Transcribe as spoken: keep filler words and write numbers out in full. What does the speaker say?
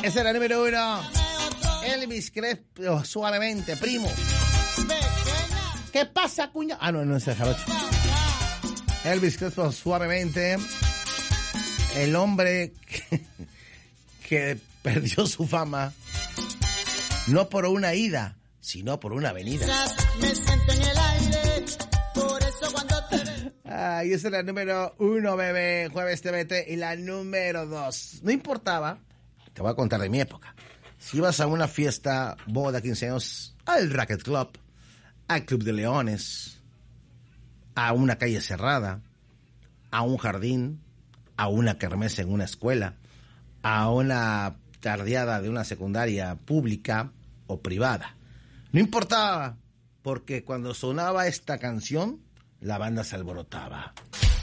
Esa era la número uno. Elvis Crespo, Suavemente, primo. ¿Qué pasa, cuña? Ah, no, no es el jarocho. Elvis Crespo, Suavemente. El hombre que, que perdió su fama no por una ida, sino por una venida. Me siento en el aire, por eso cuando te veo. Ay, esa es la número uno, bebé. Jueves T V T. Y la número dos. No importaba, te voy a contar de mi época. Si ibas a una fiesta, boda, quince años, al Racket Club, al Club de Leones, a una calle cerrada, a un jardín, a una kermés en una escuela, a una tardeada de una secundaria pública o privada. No importaba, porque cuando sonaba esta canción, la banda se alborotaba.